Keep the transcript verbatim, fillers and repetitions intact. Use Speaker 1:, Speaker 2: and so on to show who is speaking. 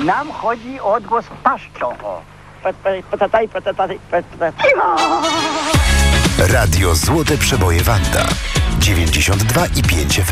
Speaker 1: Nam chodzi o odgłos paszczą. O. Patataj, patataj, patataj.
Speaker 2: Radio Złote Przeboje Wanda dziewięćdziesiąt dwa i pięć F M.